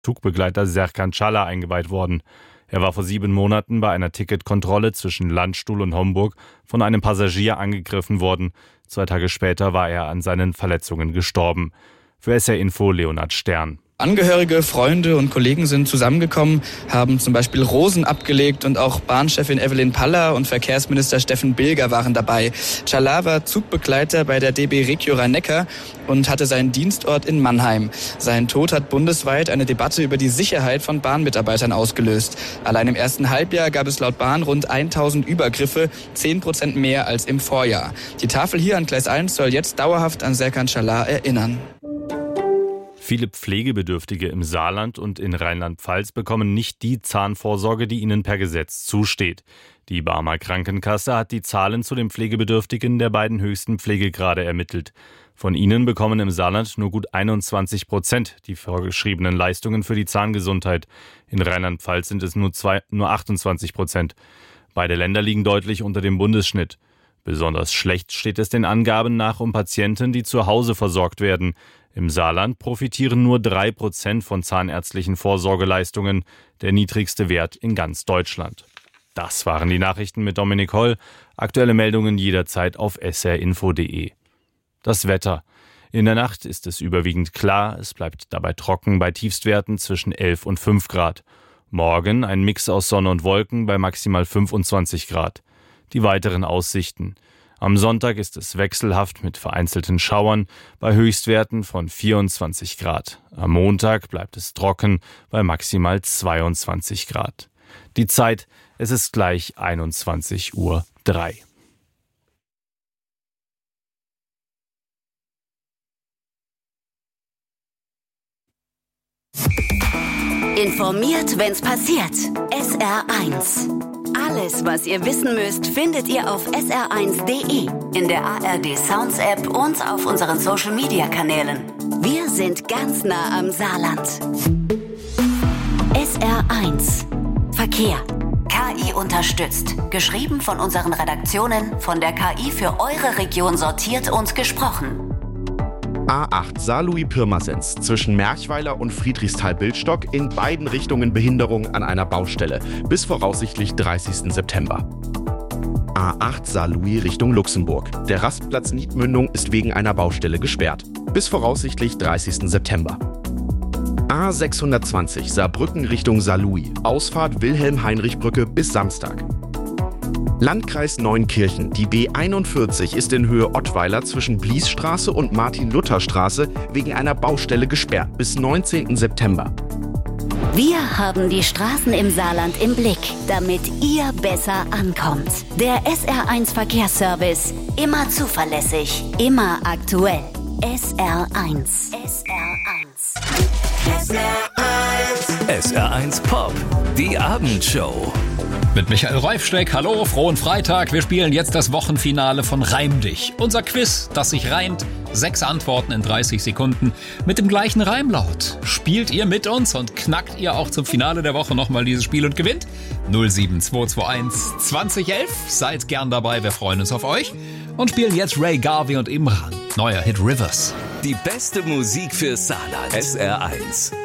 Zugbegleiter Serkan Çağlar eingeweiht worden. Er war vor 7 Monaten bei einer Ticketkontrolle zwischen Landstuhl und Homburg von einem Passagier angegriffen worden. 2 Tage später war er an seinen Verletzungen gestorben. Für SR Info Leonhard Stern. Angehörige, Freunde und Kollegen sind zusammengekommen, haben zum Beispiel Rosen abgelegt und auch Bahnchefin Evelyn Paller und Verkehrsminister Steffen Bilger waren dabei. Çağlar war Zugbegleiter bei der DB Regio Rhein-Neckar und hatte seinen Dienstort in Mannheim. Sein Tod hat bundesweit eine Debatte über die Sicherheit von Bahnmitarbeitern ausgelöst. Allein im ersten Halbjahr gab es laut Bahn rund 1000 Übergriffe, 10% mehr als im Vorjahr. Die Tafel hier an Gleis 1 soll jetzt dauerhaft an Serkan Çağlar erinnern. Viele Pflegebedürftige im Saarland und in Rheinland-Pfalz bekommen nicht die Zahnvorsorge, die ihnen per Gesetz zusteht. Die Barmer Krankenkasse hat die Zahlen zu den Pflegebedürftigen der beiden höchsten Pflegegrade ermittelt. Von ihnen bekommen im Saarland nur gut 21% die vorgeschriebenen Leistungen für die Zahngesundheit. In Rheinland-Pfalz sind es nur 28%. Beide Länder liegen deutlich unter dem Bundesschnitt. Besonders schlecht steht es den Angaben nach um Patienten, die zu Hause versorgt werden. Im Saarland profitieren nur 3% von zahnärztlichen Vorsorgeleistungen, der niedrigste Wert in ganz Deutschland. Das waren die Nachrichten mit Dominik Holl. Aktuelle Meldungen jederzeit auf srinfo.de. Das Wetter. In der Nacht ist es überwiegend klar, es bleibt dabei trocken bei Tiefstwerten zwischen 11 und 5 Grad. Morgen ein Mix aus Sonne und Wolken bei maximal 25 Grad. Die weiteren Aussichten. Am Sonntag ist es wechselhaft mit vereinzelten Schauern bei Höchstwerten von 24 Grad. Am Montag bleibt es trocken bei maximal 22 Grad. Die Zeit, es ist gleich 21:03 Uhr. Informiert, wenn's passiert. SR1. Alles, was ihr wissen müsst, findet ihr auf sr1.de, in der ARD Sounds App und auf unseren Social Media Kanälen. Wir sind ganz nah am Saarland. SR1 Verkehr. KI unterstützt. Geschrieben von unseren Redaktionen, von der KI für eure Region sortiert und gesprochen. A8 Saarlouis-Pirmasens zwischen Merchweiler und Friedrichsthal-Bildstock in beiden Richtungen Behinderung an einer Baustelle bis voraussichtlich 30. September. A8 Saarlouis Richtung Luxemburg. Der Rastplatz Niedmündung ist wegen einer Baustelle gesperrt bis voraussichtlich 30. September. A620 Saarbrücken Richtung Saarlouis. Ausfahrt Wilhelm-Heinrich-Brücke bis Samstag. Landkreis Neunkirchen. Die B41 ist in Höhe Ottweiler zwischen Bliesstraße und Martin-Luther-Straße wegen einer Baustelle gesperrt bis 19. September. Wir haben die Straßen im Saarland im Blick, damit ihr besser ankommt. Der SR1 Verkehrsservice. Immer zuverlässig, immer aktuell. SR1. SR1. SR1. SR1 Pop. Die Abendshow. Mit Michael Reifsteck, hallo, frohen Freitag. Wir spielen jetzt das Wochenfinale von Reim dich. Unser Quiz, das sich reimt. 6 Antworten in 30 Sekunden mit dem gleichen Reimlaut. Spielt ihr mit uns und knackt ihr auch zum Finale der Woche nochmal dieses Spiel und gewinnt? 07221 2011. Seid gern dabei, wir freuen uns auf euch. Und spielen jetzt Ray Garvey und Imran. Neuer Hit Rivers. Die beste Musik für Saarland. SR1.